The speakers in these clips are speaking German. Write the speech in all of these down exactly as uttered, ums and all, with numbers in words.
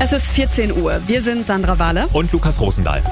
Es ist vierzehn Uhr. Wir sind Sandra Wahle und Lukas Rosendahl.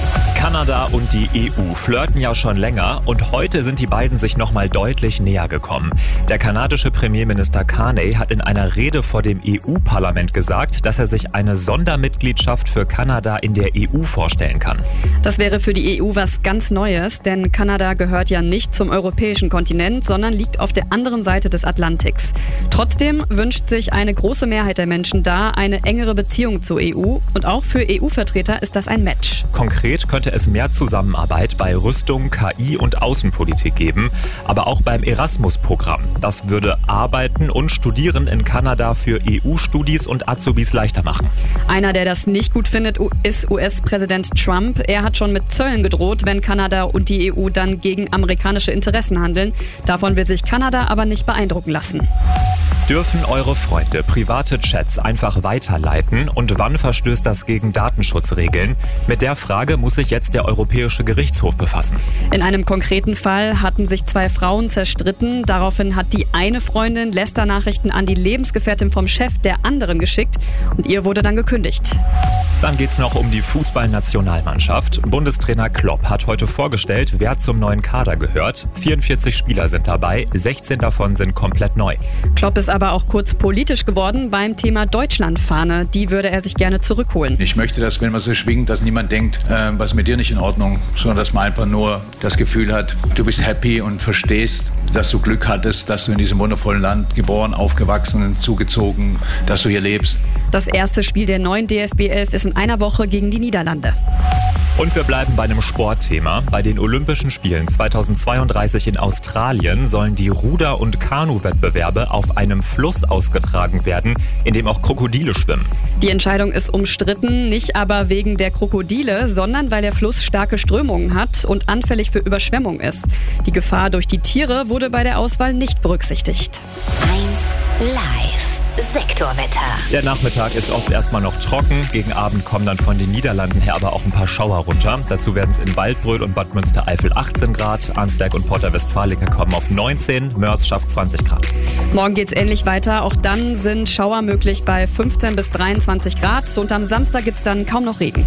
Kanada und die E U flirten ja schon länger und heute sind die beiden sich nochmal deutlich näher gekommen. Der kanadische Premierminister Carney hat in einer Rede vor dem E U-Parlament gesagt, dass er sich eine Sondermitgliedschaft für Kanada in der E U vorstellen kann. Das wäre für die E U was ganz Neues, denn Kanada gehört ja nicht zum europäischen Kontinent, sondern liegt auf der anderen Seite des Atlantiks. Trotzdem wünscht sich eine große Mehrheit der Menschen da eine engere Beziehung zur E U und auch für E U-Vertreter ist das ein Match. Konkret könnte es mehr Zusammenarbeit bei Rüstung, K I und Außenpolitik geben, aber auch beim Erasmus-Programm. Das würde Arbeiten und Studieren in Kanada für E U-Studis und Azubis leichter machen. Einer, der das nicht gut findet, ist U S-Präsident Trump. Er hat schon mit Zöllen gedroht, wenn Kanada und die E U dann gegen amerikanische Interessen handeln. Davon will sich Kanada aber nicht beeindrucken lassen. Dürfen eure Freunde private Chats einfach weiterleiten und wann verstößt das gegen Datenschutzregeln? Mit der Frage muss sich jetzt der Europäische Gerichtshof befassen. In einem konkreten Fall hatten sich zwei Frauen zerstritten. Daraufhin hat die eine Freundin Lästernachrichten an die Lebensgefährtin vom Chef der anderen geschickt und ihr wurde dann gekündigt. Dann geht's noch um die Fußballnationalmannschaft. Bundestrainer Klopp hat heute vorgestellt, wer zum neuen Kader gehört. vierundvierzig Spieler sind dabei, sechzehn davon sind komplett neu. Klopp ist aber auch kurz politisch geworden beim Thema Deutschlandfahne. Die würde er sich gerne zurückholen. Ich möchte, dass, wenn man sie schwingt, dass niemand denkt, äh, was ist mit dir nicht in Ordnung, sondern dass man einfach nur das Gefühl hat, du bist happy und verstehst, dass du Glück hattest, dass du in diesem wundervollen Land geboren, aufgewachsen, zugezogen, dass du hier lebst. Das erste Spiel der neuen D F B elf ist in einer Woche gegen die Niederlande. Und wir bleiben bei einem Sportthema. Bei den Olympischen Spielen zweitausendzweiunddreißig in Australien sollen die Ruder- und Kanu-Wettbewerbe auf einem Fluss ausgetragen werden, in dem auch Krokodile schwimmen. Die Entscheidung ist umstritten, nicht aber wegen der Krokodile, sondern weil der Fluss starke Strömungen hat und anfällig für Überschwemmung ist. Die Gefahr durch die Tiere wurde bei der Auswahl nicht berücksichtigt. eins live. Sektorwetter. Der Nachmittag ist oft erstmal noch trocken. Gegen Abend kommen dann von den Niederlanden her aber auch ein paar Schauer runter. Dazu werden es in Waldbröl und Bad Münstereifel achtzehn Grad. Arnsberg und Porta Westfalica kommen auf neunzehn. Mörs schafft zwanzig Grad. Morgen geht's ähnlich weiter. Auch dann sind Schauer möglich bei fünfzehn bis dreiundzwanzig Grad. Und am Samstag gibt's dann kaum noch Regen.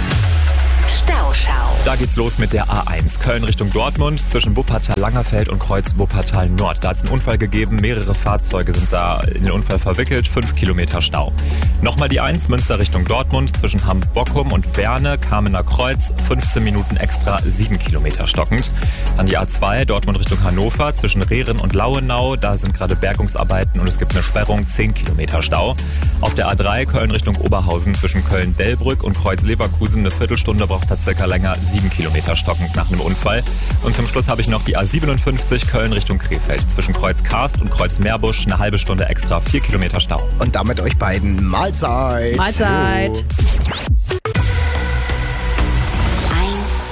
Stauschau. Da geht's los mit der A eins. Köln Richtung Dortmund zwischen Wuppertal-Langerfeld und Kreuz Wuppertal-Nord. Da hat es einen Unfall gegeben. Mehrere Fahrzeuge sind da in den Unfall verwickelt. Fünf Kilometer Stau. Nochmal die eins. Münster Richtung Dortmund zwischen Hamm-Bockum und Werne. Kamener Kreuz. fünfzehn Minuten extra. sieben Kilometer stockend. Dann die A zwei. Dortmund Richtung Hannover zwischen Rehren und Lauenau. Da sind gerade Bergungsarbeiten und es gibt eine Sperrung. zehn Kilometer Stau. Auf der A drei. Köln Richtung Oberhausen zwischen Köln-Dellbrück und Kreuz-Leverkusen. Eine Viertelstunde braucht da circa länger. sieben Kilometer stockend nach einem Unfall. Und zum Schluss habe ich noch die A siebenundfünfzig Köln Richtung Krefeld. Zwischen Kreuz Karst und Kreuz Meerbusch eine halbe Stunde extra, vier Kilometer Stau. Und damit euch beiden Mahlzeit. Mahlzeit. eins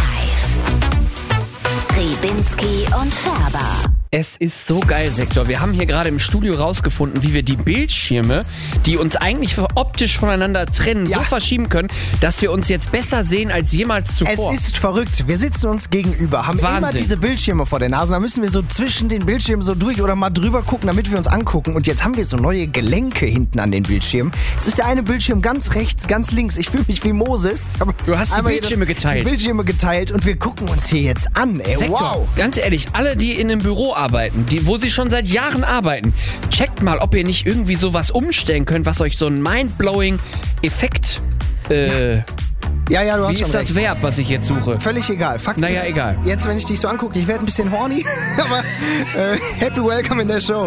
live. Ribinski und Färber. Es ist so geil, Sektor. Wir haben hier gerade im Studio rausgefunden, wie wir die Bildschirme, die uns eigentlich optisch voneinander trennen, Ja. so verschieben können, dass wir uns jetzt besser sehen als jemals zuvor. Es ist verrückt. Wir sitzen uns gegenüber, haben Wahnsinn. immer diese Bildschirme vor der Nase. Da müssen wir so zwischen den Bildschirmen so durch oder mal drüber gucken, damit wir uns angucken. Und jetzt haben wir so neue Gelenke hinten an den Bildschirmen. Es ist der eine Bildschirm ganz rechts, ganz links. Ich fühle mich wie Moses. Du hast die Einmal hier Bildschirme das, geteilt. Die Bildschirme geteilt und wir gucken uns hier jetzt an. Ey, Sektor, wow. ganz ehrlich, alle, die in einem Büro arbeiten, die, wo sie schon seit Jahren arbeiten, checkt mal, ob ihr nicht irgendwie sowas umstellen könnt, was euch so einen mindblowing Effekt äh, Ja, ja, du hast Wie schon ist das recht. Verb, was ich jetzt suche? Völlig egal. Fakt Naja, ist, egal. jetzt, wenn ich dich so angucke, ich werde ein bisschen horny, aber äh, happy welcome in der Show.